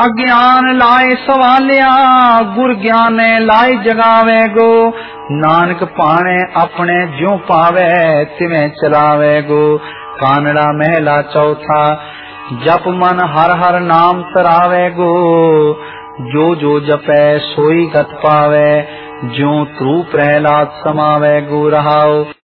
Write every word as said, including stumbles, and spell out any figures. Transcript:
अज्ञान लाए सवालिया गुर ज्ञाने लाई जगावे गो। नानक पाने अपने ज्यों पावे तिवें चलावे गो। कानड़ा महला चौथा जप मन हर हर नाम तरावे गो। जो जो जपै सोई गत पावे ज्यों ध्रुव प्रहलाद समावे गो। रहाओ